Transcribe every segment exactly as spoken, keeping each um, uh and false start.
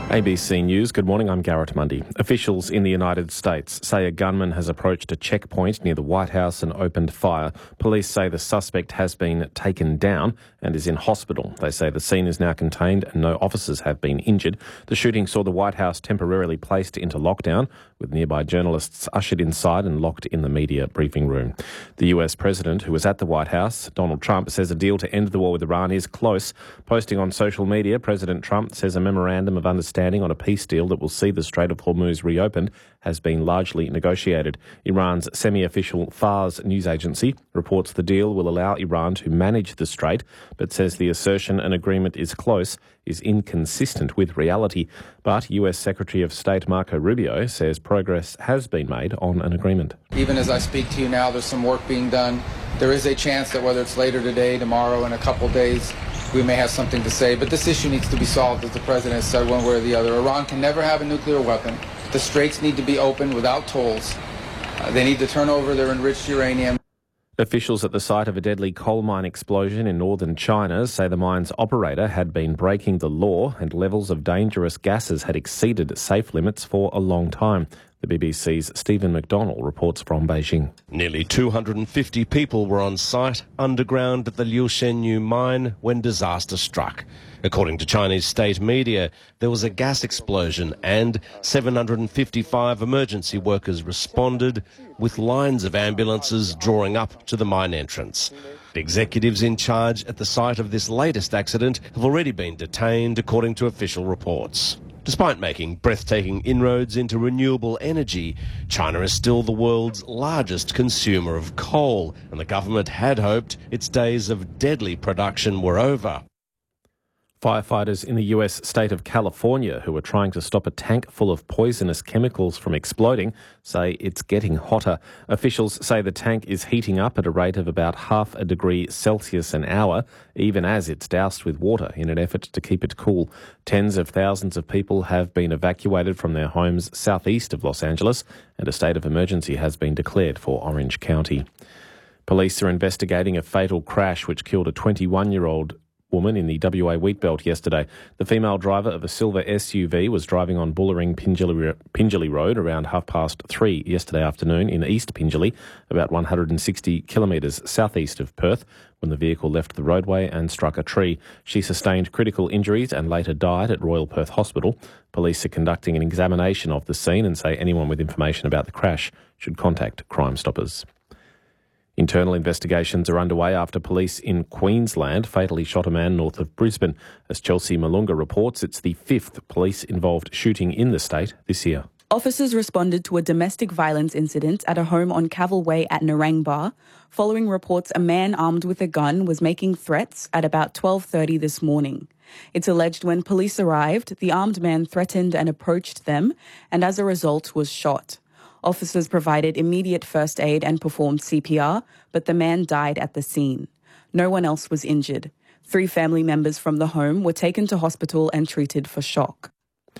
A B C News, good morning, I'm Garrett Mundy. Officials in the United States say a gunman has approached a checkpoint near the White House and opened fire. Police say the suspect has been taken down and is in hospital. They say the scene is now contained and no officers have been injured. The shooting saw the White House temporarily placed into lockdown, with nearby journalists ushered inside and locked in the media briefing room. The U S President, who was at the White House, Donald Trump, says a deal to end the war with Iran is close. Posting on social media, President Trump says a memorandum of understanding on a peace deal that will see the Strait of Hormuz reopened has been largely negotiated. Iran's semi-official Fars news agency reports the deal will allow Iran to manage the strait, but says the assertion an agreement is close is inconsistent with reality. But U S Secretary of State Marco Rubio says progress has been made on an agreement. Even as I speak to you now, there's some work being done. There is a chance that whether it's later today, tomorrow, in a couple days, we may have something to say, but this issue needs to be solved, as the President has said, one way or the other. Iran can never have a nuclear weapon. The straits need to be opened without tolls. Uh, they need to turn over their enriched uranium. Officials at the site of a deadly coal mine explosion in northern China say the mine's operator had been breaking the law and levels of dangerous gases had exceeded safe limits for a long time. The B B C's Stephen McDonnell reports from Beijing. Nearly two hundred fifty people were on site underground at the Liu Shenyu mine when disaster struck. According to Chinese state media, there was a gas explosion and seven hundred fifty-five emergency workers responded, with lines of ambulances drawing up to the mine entrance. Executives in charge at the site of this latest accident have already been detained, according to official reports. Despite making breathtaking inroads into renewable energy, China is still the world's largest consumer of coal, and the government had hoped its days of deadly production were over. Firefighters in the U S state of California, who are trying to stop a tank full of poisonous chemicals from exploding, say it's getting hotter. Officials say the tank is heating up at a rate of about half a degree Celsius an hour, even as it's doused with water in an effort to keep it cool. Tens of thousands of people have been evacuated from their homes southeast of Los Angeles, and a state of emergency has been declared for Orange County. Police are investigating a fatal crash which killed a twenty-one-year-old woman in the W A Wheatbelt yesterday. The female driver of a silver S U V was driving on Bullering Pingelly, Pingelly Road around half past three yesterday afternoon in East Pingelly, about one hundred sixty kilometres southeast of Perth, when the vehicle left the roadway and struck a tree. She sustained critical injuries and later died at Royal Perth Hospital. Police are conducting an examination of the scene and say anyone with information about the crash should contact Crime Stoppers. Internal investigations are underway after police in Queensland fatally shot a man north of Brisbane. As Chelsea Malunga reports, it's the fifth police-involved shooting in the state this year. Officers responded to a domestic violence incident at a home on Cavill Way at Narangba, following reports a man armed with a gun was making threats at about twelve thirty this morning. It's alleged when police arrived, the armed man threatened and approached them, and as a result was shot. Officers provided immediate first aid and performed C P R, but the man died at the scene. No one else was injured. Three family members from the home were taken to hospital and treated for shock.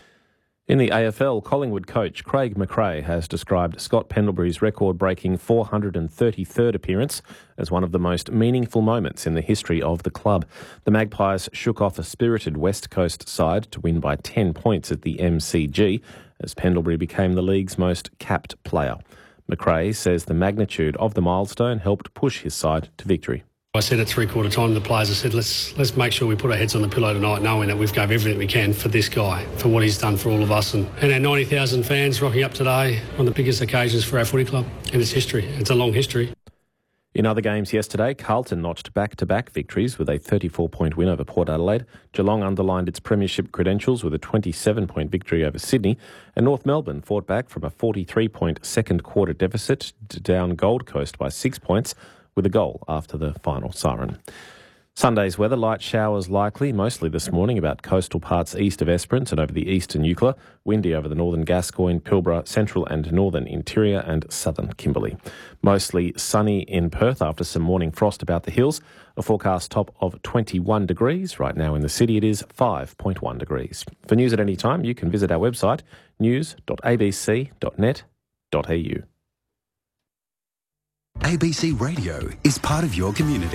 In the A F L, Collingwood coach Craig McRae has described Scott Pendlebury's record-breaking four hundred thirty-third appearance as one of the most meaningful moments in the history of the club. The Magpies shook off a spirited West Coast side to win by ten points at the M C G, as Pendlebury became the league's most capped player. McRae says the magnitude of the milestone helped push his side to victory. I said at three-quarter time to the players, I said, let's let's make sure we put our heads on the pillow tonight, knowing that we've gave everything we can for this guy, for what he's done for all of us. And, and our ninety thousand fans rocking up today on the biggest occasions for our footy club in its history. It's a long history. In other games yesterday, Carlton notched back-to-back victories with a thirty-four point win over Port Adelaide. Geelong underlined its premiership credentials with a twenty-seven point victory over Sydney. And North Melbourne fought back from a forty-three point second-quarter deficit to down Gold Coast by six points with a goal after the final siren. Sunday's weather, light showers likely, mostly this morning about coastal parts east of Esperance and over the eastern Eucla. Windy over the northern Gascoyne, Pilbara, central and northern interior and southern Kimberley. Mostly sunny in Perth after some morning frost about the hills. A forecast top of twenty-one degrees. Right now in the city it is five point one degrees. For news at any time, you can visit our website, news dot a b c dot net dot a u. A B C Radio is part of your community.